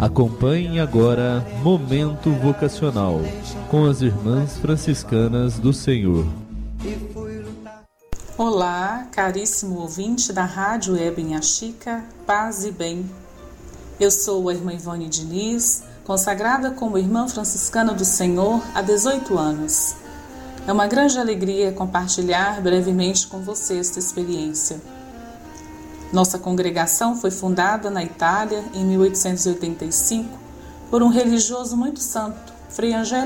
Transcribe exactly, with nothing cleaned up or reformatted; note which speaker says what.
Speaker 1: Acompanhe agora Momento Vocacional com as Irmãs Franciscanas do Senhor.
Speaker 2: Olá, caríssimo ouvinte da Rádio Web Inhaxica, paz e bem. Eu sou a Irmã Ivone Diniz, consagrada como Irmã Franciscana do Senhor há dezoito anos. É uma grande alegria compartilhar brevemente com você esta experiência. Nossa congregação foi fundada na Itália em mil oitocentos e oitenta e cinco por um religioso muito santo, Frei Angélico